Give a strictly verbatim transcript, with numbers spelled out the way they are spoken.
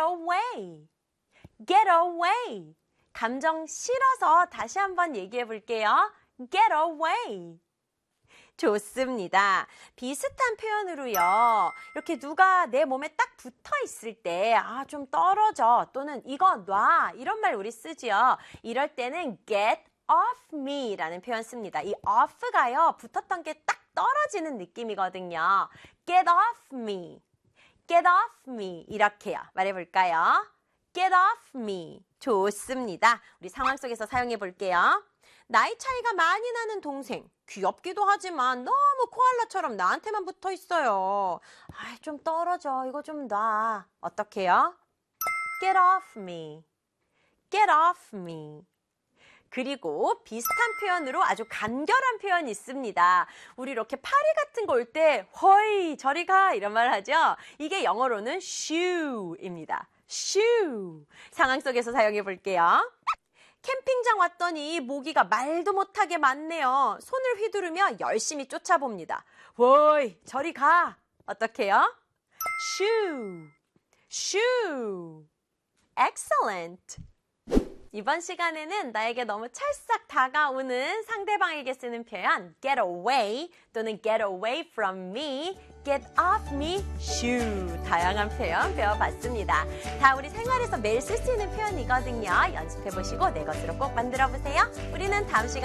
away. get away. 감정 실어서 다시 한번 얘기해 볼게요. get away. 좋습니다. 비슷한 표현으로요. 이렇게 누가 내 몸에 딱 붙어 있을 때, 아, 좀 떨어져. 또는 이거 놔. 이런 말 우리 쓰지요. 이럴 때는 get off me 라는 표현 씁니다. 이 off가요, 붙었던 게 딱 떨어지는 느낌이거든요. get off me. get off me. 이렇게요. 말해볼까요? get off me. 좋습니다. 우리 상황 속에서 사용해 볼게요. 나이 차이가 많이 나는 동생. 귀엽기도 하지만 너무 코알라처럼 나한테만 붙어 있어요. 아, 좀 떨어져. 이거 좀 놔. 어떡해요? Get off me. Get off me. 그리고 비슷한 표현으로 아주 간결한 표현이 있습니다. 우리 이렇게 파리 같은 거 올 때 허이 저리 가 이런 말 하죠. 이게 영어로는 shoo입니다. shoo. 상황 속에서 사용해 볼게요. 캠핑장 왔더니 모기가 말도 못하게 많네요. 손을 휘두르며 열심히 쫓아봅니다. 워이, 저리 가. 어떡해요? shoo, shoo. excellent. 이번 시간에는 나에게 너무 찰싹 다가오는 상대방에게 쓰는 표현 get away 또는 get away from me, get off me, shoo. 다양한 표현 배워봤습니다. 다 우리 생활에서 매일 쓸 수 있는 표현이거든요. 연습해보시고 내 것으로 꼭 만들어보세요. 우리는 다음 시간에